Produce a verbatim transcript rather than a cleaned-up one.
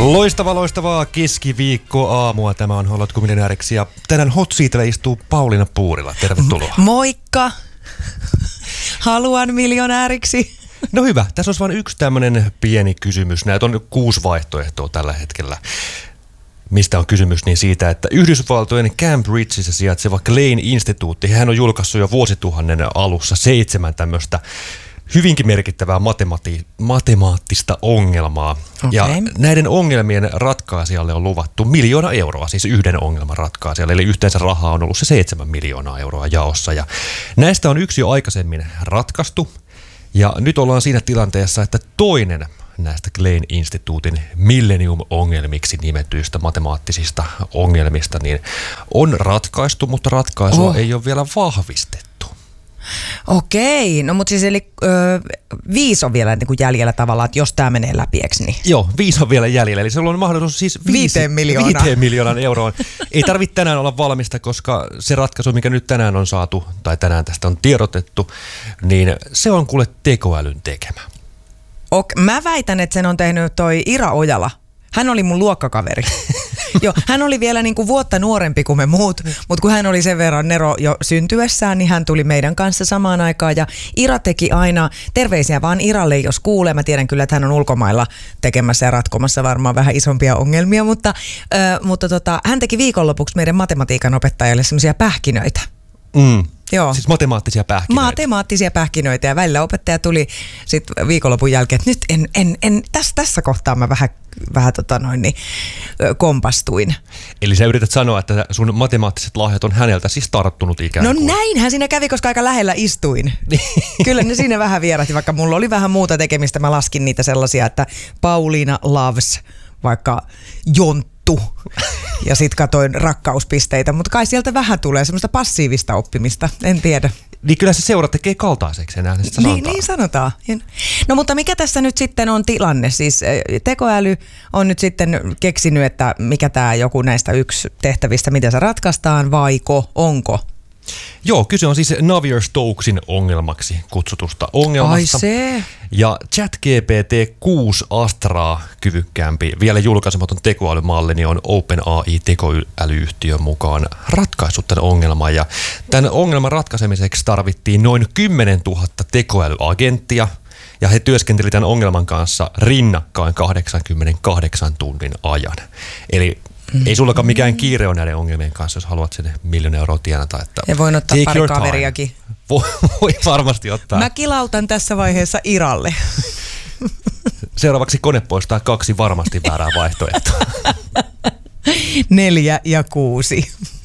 Loistavaa, loistavaa keskiviikko-aamua. Tämä on Haluatko miljonääriksi ja tänään hot seatillä istuu Pauliina Puurila. Tervetuloa. Moikka! Haluan miljonääriksi. No hyvä, tässä olisi vain yksi tämmöinen pieni kysymys. Näitä on kuusi vaihtoehtoa tällä hetkellä. Mistä on kysymys, niin siitä, että Yhdysvaltojen Cambridgeissa sijaitseva Klein-instituutti, hän on julkaissut jo vuosituhannen alussa seitsemän tämmöistä hyvinkin merkittävää matemati- matemaattista ongelmaa. Okay. Ja näiden ongelmien ratkaisijalle on luvattu miljoona euroa, siis yhden ongelman ratkaisijalle. Eli yhteensä rahaa on ollut se seitsemän miljoonaa euroa jaossa. Ja näistä on yksi jo aikaisemmin ratkaistu. Ja nyt ollaan siinä tilanteessa, että toinen näistä Klein-instituutin Millennium-ongelmiksi nimetyistä matemaattisista ongelmista niin on ratkaistu, mutta ratkaisua oh. ei ole vielä vahvistettu. Okei, no mutta siis eli ö, viisi on vielä niin kuin jäljellä tavallaan, että jos tämä menee läpi, eikö niin? Joo, viisi on vielä jäljellä, eli se on mahdollisuus siis viisi, viiteen miljoonaan. Viiteen miljoonan euroon. Ei tarvitse tänään olla valmista, koska se ratkaisu, mikä nyt tänään on saatu, tai tänään tästä on tiedotettu, niin se on kuule tekoälyn tekemä. Ok, mä väitän, että sen on tehnyt toi Ira Ojala. Hän oli mun luokkakaveri. Joo, hän oli vielä niin kuin vuotta nuorempi kuin me muut, mutta kun hän oli sen verran nero jo syntyessään, niin hän tuli meidän kanssa samaan aikaan. Ja Ira teki aina, terveisiä vaan Iralle, jos kuulee. Mä tiedän kyllä, että hän on ulkomailla tekemässä ja ratkomassa varmaan vähän isompia ongelmia, mutta, äh, mutta tota, hän teki viikonlopuksi meidän matematiikan opettajalle semmoisia pähkinöitä. Mm. Joo. Siis matemaattisia pähkinöitä. Matemaattisia pähkinöitä ja välillä opettaja tuli sitten viikonlopun jälkeen, että nyt en, en, en tässä, tässä kohtaa mä vähän, vähän tota noin, niin, kompastuin. Eli sä yrität sanoa, että sun matemaattiset lahjat on häneltä siis tarttunut ikään kuin. No näinhän siinä kävi, koska aika lähellä istuin. Kyllä ne siinä vähän vierähti, vaikka mulla oli vähän muuta tekemistä. Mä laskin niitä sellaisia, että Pauliina loves vaikka Jonttu. Ja sit katoin rakkauspisteitä, mutta kai sieltä vähän tulee semmoista passiivista oppimista, en tiedä. Niin kyllä se seura tekee kaltaiseksi enää, niin sanotaan. Niin, niin sanotaan. No mutta mikä tässä nyt sitten on tilanne? Siis tekoäly on nyt sitten keksinyt, että mikä tämä joku näistä yksi tehtävistä, miten se ratkaistaan, vaiko, onko? Joo, kyse on siis Navier-Stokesin ongelmaksi kutsutusta ongelmasta. Ai se. Ja ChatGPT kuusi Astraa kyvykkäämpi, vielä julkaisematon tekoälymalli, niin on OpenAI-tekoälyyhtiön mukaan ratkaissut tämän ongelman. Ja tämän ongelman ratkaisemiseksi tarvittiin noin kymmenen tuhatta tekoälyagenttia, ja he työskentelivät tämän ongelman kanssa rinnakkain kahdeksankymmentäkahdeksan tunnin ajan. Eli Mm. ei sullakaan mikään kiire on näiden ongelmien kanssa, jos haluat sinne miljoona euroa tienata. Että ja voin ottaa pari kaveriakin. Voi, voi varmasti ottaa. Mä kilautan tässä vaiheessa Iralle. Seuraavaksi kone poistaa kaksi varmasti väärää vaihtoehtoa. Neljä ja kuusi.